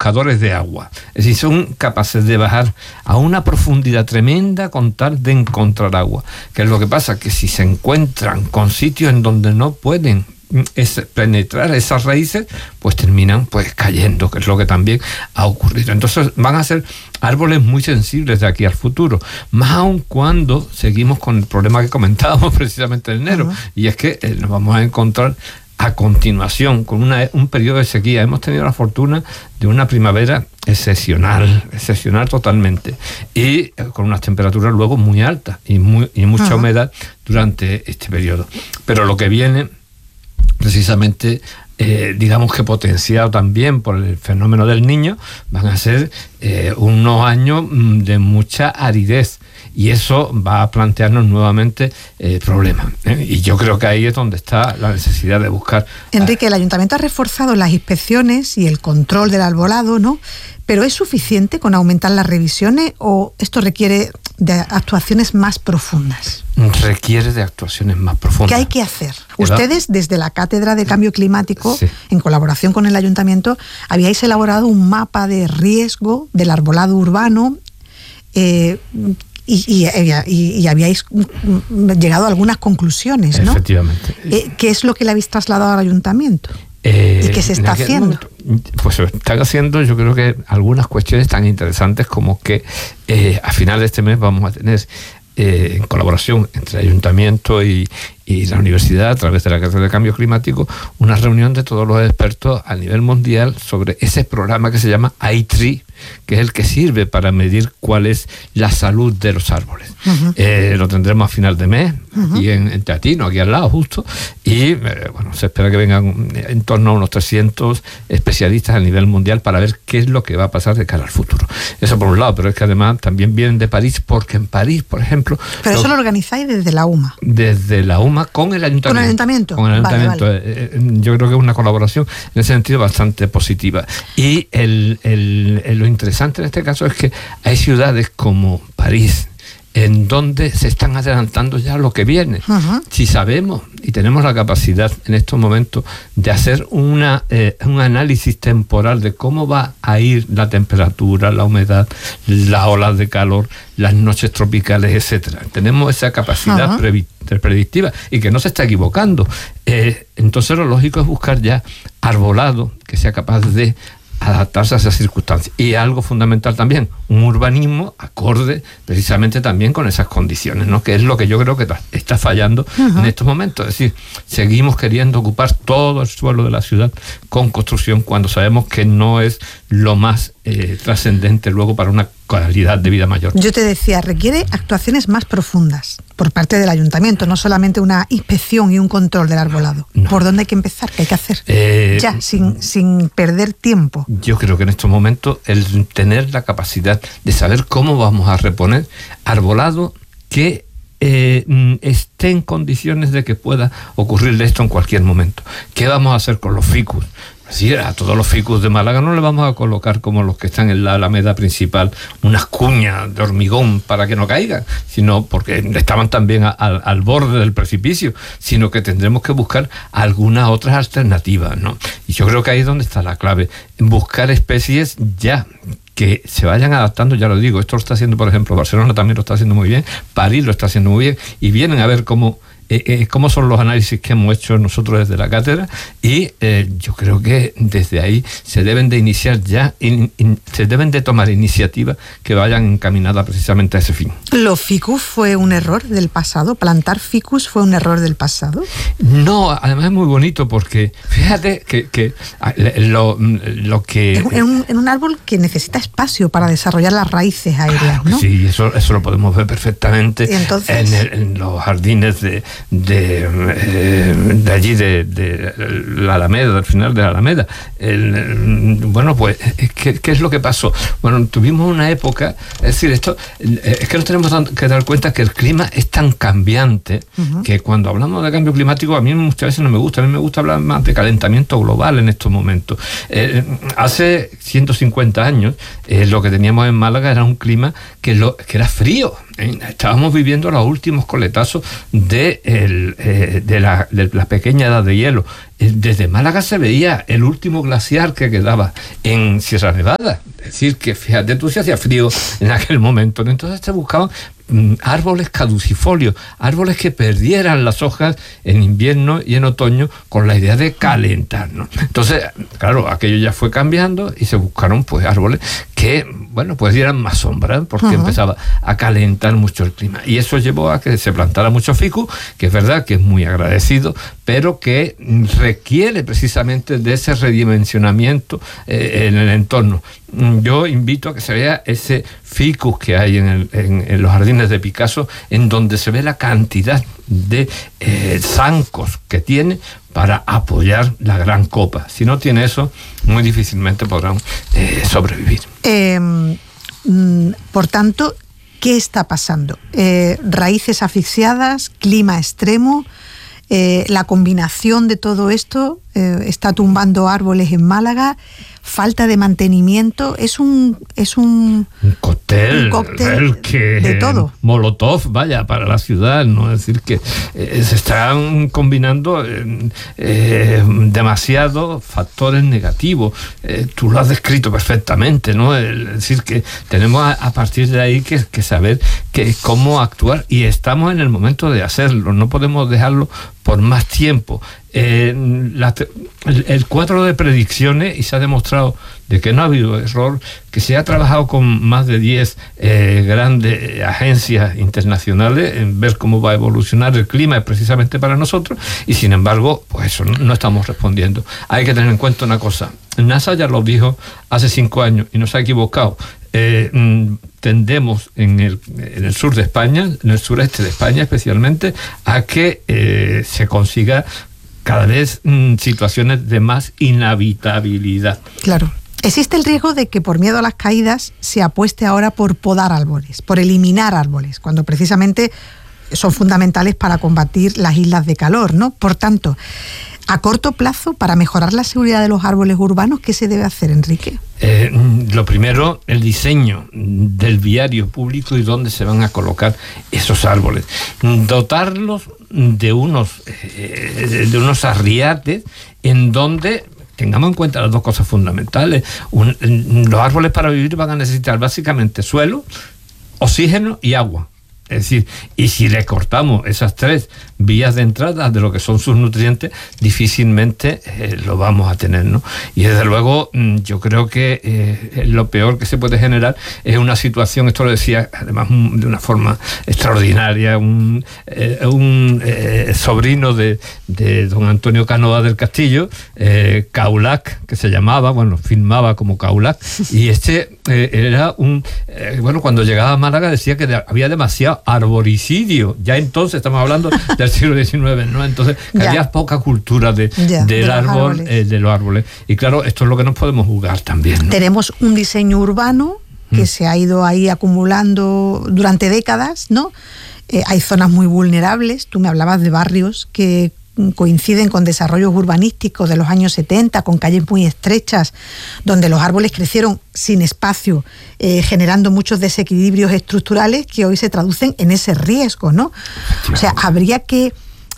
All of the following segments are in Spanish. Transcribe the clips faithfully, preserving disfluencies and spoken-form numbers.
buscadores de agua. Es decir, son capaces de bajar a una profundidad tremenda con tal de encontrar agua. ¿Qué es lo que pasa? Que si se encuentran con sitios en donde no pueden es penetrar esas raíces, pues terminan pues cayendo, que es lo que también ha ocurrido. Entonces van a ser árboles muy sensibles de aquí al futuro, más aún cuando seguimos con el problema que comentábamos precisamente en enero, uh-huh. y es que eh, nos vamos a encontrar a continuación con una, un periodo de sequía. Hemos tenido la fortuna de una primavera excepcional, excepcional totalmente, y eh, con unas temperaturas luego muy altas y, muy, y mucha uh-huh. humedad durante este periodo. Pero lo que viene precisamente, eh, digamos que potenciado también por el fenómeno del Niño, van a ser eh, unos años de mucha aridez, y eso va a plantearnos nuevamente eh, problemas. ¿eh? Y yo creo que ahí es donde está la necesidad de buscar... Enrique, el Ayuntamiento ha reforzado las inspecciones y el control del arbolado, ¿no? ¿Pero es suficiente con aumentar las revisiones o esto requiere de actuaciones más profundas? Requiere de actuaciones más profundas. ¿Qué hay que hacer? Ustedes, desde la Cátedra de Cambio Climático, sí. en colaboración con el Ayuntamiento, habíais elaborado un mapa de riesgo del arbolado urbano, eh, Y, y, y, y habíais llegado a algunas conclusiones, ¿no? Efectivamente. Eh, ¿Qué es lo que le habéis trasladado al Ayuntamiento? Eh, ¿Y qué se está haciendo? Momento, pues se están haciendo, yo creo que algunas cuestiones tan interesantes como que eh, a final de este mes vamos a tener, eh, en colaboración entre el Ayuntamiento y, y la Universidad, a través de la Cátedra de Cambio Climático, una reunión de todos los expertos a nivel mundial sobre ese programa que se llama iTree, que es el que sirve para medir cuál es la salud de los árboles. Uh-huh. Eh, lo tendremos a final de mes, uh-huh. aquí en, en Teatino, aquí al lado justo, y eh, bueno, se espera que vengan en torno a unos trescientos especialistas a nivel mundial para ver qué es lo que va a pasar de cara al futuro. Eso por un lado, pero es que además también vienen de París, porque en París, por ejemplo... Pero lo, eso lo organizáis desde la U M A. Desde la U M A con el Ayuntamiento. ¿Con el Ayuntamiento? Con el Ayuntamiento. Vale, vale. Eh, yo creo que es una colaboración en ese sentido bastante positiva. Y el, el, el, lo interesante en este caso es que hay ciudades como París, en donde se están adelantando ya lo que viene. Uh-huh. Si sabemos y tenemos la capacidad en estos momentos de hacer una, eh, un análisis temporal de cómo va a ir la temperatura, la humedad, las olas de calor, las noches tropicales, etcétera. Tenemos esa capacidad uh-huh. previ- predictiva y que no se está equivocando. Eh, entonces lo lógico es buscar ya arbolado que sea capaz de adaptarse a esas circunstancias. Y algo fundamental también, un urbanismo acorde precisamente también con esas condiciones, ¿no? Que es lo que yo creo que está fallando uh-huh. en estos momentos. Es decir, seguimos queriendo ocupar todo el suelo de la ciudad con construcción cuando sabemos que no es lo más eh, trascendente luego para una calidad de vida mayor. Yo te decía, requiere actuaciones más profundas por parte del Ayuntamiento, no solamente una inspección y un control del arbolado. No. ¿Por dónde hay que empezar? ¿Qué hay que hacer? Eh, ya, sin, sin perder tiempo. Yo creo que en estos momentos el tener la capacidad de saber cómo vamos a reponer arbolado que eh, esté en condiciones de que pueda ocurrirle esto en cualquier momento. ¿Qué vamos a hacer con los ficus? Sí, a todos los ficus de Málaga no le vamos a colocar como los que están en la alameda principal unas cuñas de hormigón para que no caigan, sino porque estaban también a, a, al borde del precipicio, sino que tendremos que buscar algunas otras alternativas, ¿no? Y yo creo que ahí es donde está la clave, buscar especies ya que se vayan adaptando, ya lo digo, esto lo está haciendo, por ejemplo, Barcelona también lo está haciendo muy bien, París lo está haciendo muy bien, y vienen a ver cómo Eh, eh, cómo son los análisis que hemos hecho nosotros desde la cátedra, y eh, yo creo que desde ahí se deben de iniciar ya, in, in, se deben de tomar iniciativas que vayan encaminadas precisamente a ese fin. ¿Los ficus fue un error del pasado? ¿Plantar ficus fue un error del pasado? No, además es muy bonito porque fíjate que, que lo, lo que... En un, en un árbol que necesita espacio para desarrollar las raíces aéreas, ¿no? Sí, eso, eso lo podemos ver perfectamente entonces, en, el, en los jardines de De, eh, de allí, de, de la Alameda, al final de la Alameda. El, bueno, pues, ¿qué, ¿qué es lo que pasó? Bueno, tuvimos una época, es decir, esto es que nos tenemos que dar cuenta que el clima es tan cambiante uh-huh. que cuando hablamos de cambio climático, a mí muchas veces no me gusta, a mí me gusta hablar más de calentamiento global en estos momentos. Eh, hace ciento cincuenta años, eh, lo que teníamos en Málaga era un clima que, lo, que era frío. estábamos viviendo los últimos coletazos de, el, eh, de, la, de la pequeña edad de hielo. Desde Málaga se veía el último glaciar que quedaba en Sierra Nevada. Es decir, que fíjate tú si hacía frío en aquel momento. Entonces se buscaban árboles caducifolios, árboles que perdieran las hojas en invierno y en otoño con la idea de calentarnos. Entonces, claro, aquello ya fue cambiando y se buscaron pues árboles que, bueno, pues dieran más sombra porque uh-huh. empezaba a calentar mucho el clima. Y eso llevó a que se plantara mucho ficus, que es verdad que es muy agradecido, pero que requiere precisamente de ese redimensionamiento eh, en el entorno. Yo invito a que se vea ese ficus que hay en, el, en, en los jardines de Picasso, en donde se ve la cantidad de eh, zancos que tiene para apoyar la gran copa. Si no tiene eso, muy difícilmente podrán eh, sobrevivir. Eh, por tanto, ¿qué está pasando? Eh, raíces asfixiadas, clima extremo, eh, la combinación de todo esto eh, está tumbando árboles en Málaga. Falta de mantenimiento, es un es un, un cóctel, un cóctel que, de todo. Molotov, vaya, para la ciudad, ¿no? Es decir, que eh, se están combinando eh, eh, demasiados factores negativos. Eh, tú lo has descrito perfectamente, ¿no? Es decir, que tenemos a, a partir de ahí que, que saber que, cómo actuar, y estamos en el momento de hacerlo, no podemos dejarlo por más tiempo. Eh, la, el, el cuadro de predicciones, y se ha demostrado de que no ha habido error, que se ha trabajado con más de diez eh, grandes agencias internacionales en ver cómo va a evolucionar el clima precisamente para nosotros, y sin embargo, pues eso, no, no estamos respondiendo. Hay que tener en cuenta una cosa, NASA ya lo dijo hace cinco años y no se ha equivocado. Eh, tendemos en el, en el sur de España, en el sureste de España especialmente, a que eh, se consiga cada vez mmm, situaciones de más inhabitabilidad. Claro. Existe el riesgo de que por miedo a las caídas se apueste ahora por podar árboles, por eliminar árboles, cuando precisamente son fundamentales para combatir las islas de calor, ¿no? Por tanto, a corto plazo, para mejorar la seguridad de los árboles urbanos, ¿qué se debe hacer, Enrique? Eh, lo primero, el diseño del viario público y dónde se van a colocar esos árboles. Dotarlos de unos, eh, de unos arriates en donde tengamos en cuenta las dos cosas fundamentales. Un, los árboles para vivir van a necesitar básicamente suelo, oxígeno y agua. Es decir, y si le cortamos esas tres vías de entrada de lo que son sus nutrientes, difícilmente eh, lo vamos a tener, ¿no? Y desde luego, yo creo que eh, lo peor que se puede generar es una situación, esto lo decía además de una forma extraordinaria, un, eh, un eh, sobrino de, de don Antonio Cánovas del Castillo, eh, Caulac, que se llamaba, bueno, filmaba como Caulac, y este eh, era un, eh, bueno, cuando llegaba a Málaga decía que de, había demasiado arboricidio, ya entonces estamos hablando del siglo diecinueve, ¿no? Entonces ya había poca cultura de, ya, del de árbol, eh, de los árboles, y claro, esto es lo que nos podemos jugar también, ¿no? Tenemos un diseño urbano que mm. se ha ido ahí acumulando durante décadas, ¿no? Eh, hay zonas muy vulnerables, tú me hablabas de barrios que coinciden con desarrollos urbanísticos de los años setenta, con calles muy estrechas, donde los árboles crecieron sin espacio, eh, generando muchos desequilibrios estructurales que hoy se traducen en ese riesgo, ¿no? O sea, habría que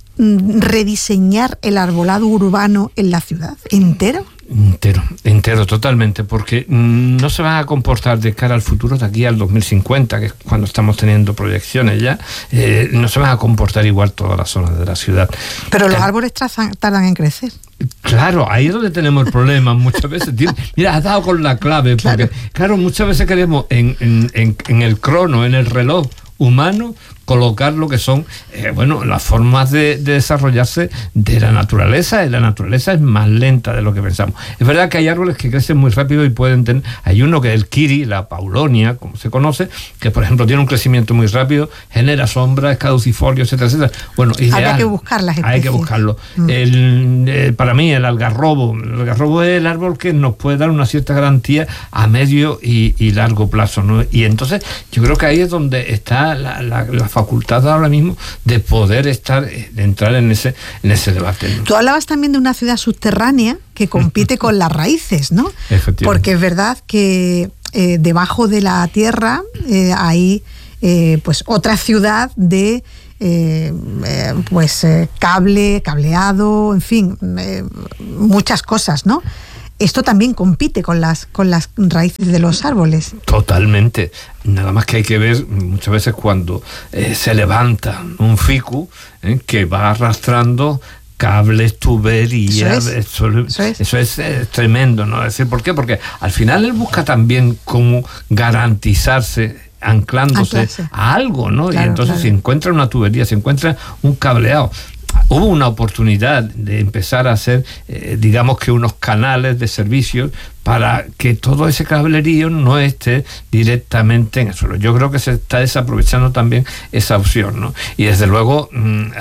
mm, rediseñar el arbolado urbano en la ciudad entero. Entero, entero, totalmente, porque no se van a comportar de cara al futuro de aquí al dos mil cincuenta, que es cuando estamos teniendo proyecciones ya, eh, no se van a comportar igual todas las zonas de la ciudad. Pero los árboles trazan, tardan en crecer. Claro, ahí es donde tenemos el problema muchas veces. Mira, has dado con la clave, porque claro, claro muchas veces queremos en, en, en, en el crono, en el reloj humano, colocar lo que son eh, bueno, las formas de, de desarrollarse de la naturaleza, y la naturaleza es más lenta de lo que pensamos. Es verdad que hay árboles que crecen muy rápido y pueden tener, hay uno que es el kiri, la paulonia, como se conoce, que por ejemplo tiene un crecimiento muy rápido, genera sombra, es caducifolio, etcétera, etcétera. Bueno, ideal, hay que buscar las especies. Hay que buscarlo. Mm. El, eh, para mí el algarrobo, el algarrobo es el árbol que nos puede dar una cierta garantía a medio y, y largo plazo, ¿no? Y entonces yo creo que ahí es donde está la, la, la facultad ahora mismo de poder estar, de entrar en ese, en ese debate, ¿no? Tú hablabas también de una ciudad subterránea que compite con las raíces, ¿no? Efectivamente. Porque es verdad que eh, debajo de la tierra eh, hay eh, pues otra ciudad de eh, eh, pues eh, cable, cableado, en fin, eh, muchas cosas, ¿no? Esto también compite con las con las raíces de los árboles. Totalmente. Nada más que hay que ver muchas veces cuando eh, se levanta un ficus eh, que va arrastrando cables, tuberías, eso es, eso es, eso es eh, tremendo, ¿no? Es decir, ¿por qué? Porque al final él busca también cómo garantizarse anclándose Anclarse. a algo, ¿no? Claro, y entonces claro. si encuentra una tubería, si encuentra un cableado, hubo una oportunidad de empezar a hacer, eh, digamos que unos canales de servicios para que todo ese cablerío no esté directamente en el suelo. Yo creo que se está desaprovechando también esa opción, ¿no? Y desde luego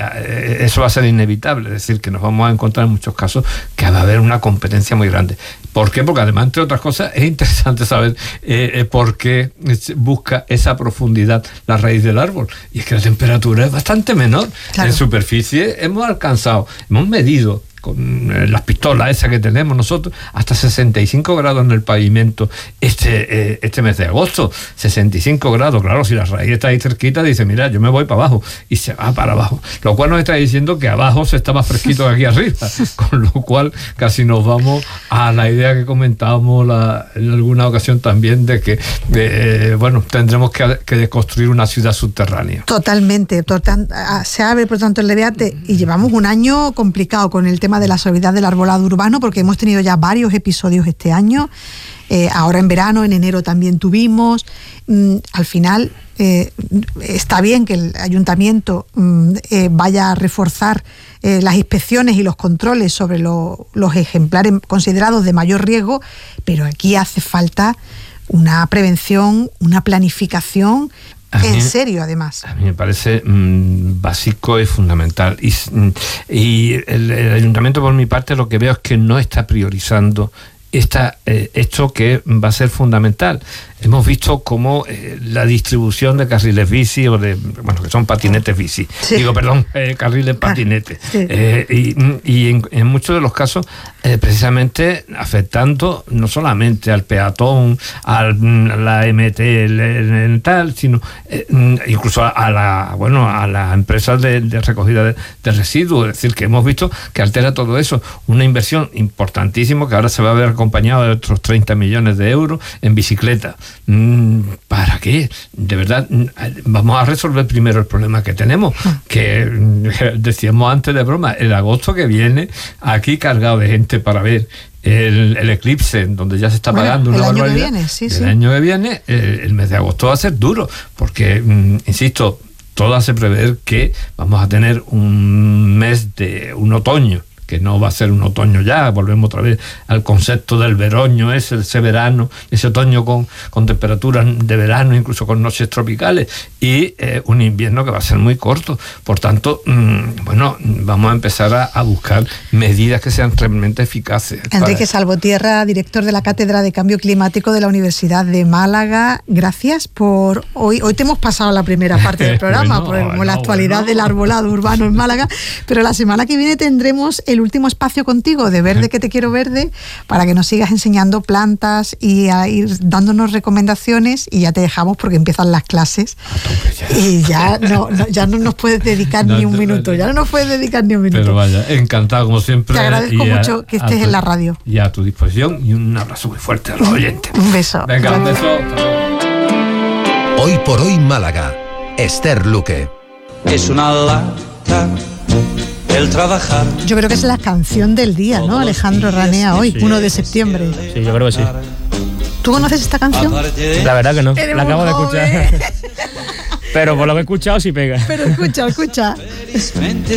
eso va a ser inevitable, es decir, que nos vamos a encontrar en muchos casos que va a haber una competencia muy grande. ¿Por qué? Porque además, entre otras cosas, es interesante saber eh, por qué busca esa profundidad la raíz del árbol. Y es que la temperatura es bastante menor. Claro. En superficie hemos alcanzado, hemos medido con las pistolas esas que tenemos nosotros, hasta sesenta y cinco grados en el pavimento este, eh, este mes de agosto. sesenta y cinco grados, claro, si la raíz está ahí cerquita, dice, mira, yo me voy para abajo, y se va para abajo. Lo cual nos está diciendo que abajo se está más fresquito que aquí arriba, con lo cual casi nos vamos a la idea que comentábamos la, en alguna ocasión también de que, de, eh, bueno, tendremos que, que construir una ciudad subterránea. Totalmente, total, se abre por tanto el debate, y llevamos un año complicado con el tema de la seguridad del arbolado urbano, porque hemos tenido ya varios episodios este año, eh, ahora en verano, en enero también tuvimos. Mm, al final eh, está bien que el ayuntamiento mm, eh, vaya a reforzar eh, las inspecciones y los controles sobre lo, los ejemplares considerados de mayor riesgo, pero aquí hace falta una prevención, una planificación en mí, serio, además. A mí me parece mmm, básico y fundamental. Y, y el, el ayuntamiento, por mi parte, lo que veo es que no está priorizando esta, eh, esto que va a ser fundamental. Hemos visto cómo eh, la distribución de carriles bici, o de, bueno, que son patinetes bici, sí. digo, perdón, eh, carriles patinetes, sí. eh, y, y en, en muchos de los casos, eh, precisamente afectando no solamente al peatón, al, a la M T, el, el, el tal, sino eh, incluso a, a la, bueno, a las empresas de, de recogida de, de residuos. Es decir, que hemos visto que altera todo eso. Una inversión importantísima que ahora se va a ver acompañado de otros treinta millones de euros en bicicleta. ¿Para qué? De verdad, vamos a resolver primero el problema que tenemos, que decíamos antes de broma, el agosto que viene aquí cargado de gente para ver el, el eclipse, donde ya se está bueno, pagando una el barbaridad. Año que viene, sí, el sí. año que viene, el, el mes de agosto va a ser duro, porque, insisto, todo hace prever que vamos a tener un mes de un otoño, que no va a ser un otoño ya, volvemos otra vez al concepto del veroño, ese, ese verano, ese otoño con, con temperaturas de verano, incluso con noches tropicales, y eh, un invierno que va a ser muy corto. Por tanto, mmm, bueno, vamos a empezar a, a buscar medidas que sean realmente eficaces. Enrique para... Salvotierra, director de la Cátedra de Cambio Climático de la Universidad de Málaga, gracias por... Hoy, hoy te hemos pasado la primera parte del programa, bueno, por no, la actualidad bueno. del arbolado urbano en Málaga, pero la semana que viene tendremos el el último espacio contigo de Verde que te quiero verde, para que nos sigas enseñando plantas y a ir dándonos recomendaciones, y ya te dejamos porque empiezan las clases y ya no, no, ya no nos puedes dedicar no, ni un minuto, ya no nos puedes dedicar ni un minuto. Pero vaya, encantado como siempre. Te agradezco y mucho a, que estés tu, en la radio. Y a tu disposición, y un abrazo muy fuerte a los oyentes. Un beso. Venga, un beso. Hoy por hoy Málaga, Esther Luque. Es una lata el trabajar. Yo creo que es la canción del día, ¿no? Alejandro Ranea, hoy, sí, uno de septiembre. Sí, yo creo que sí. ¿Tú conoces esta canción? La verdad que no, la acabo de escuchar. Pero por lo que he escuchado sí pega. Pero escucha, escucha.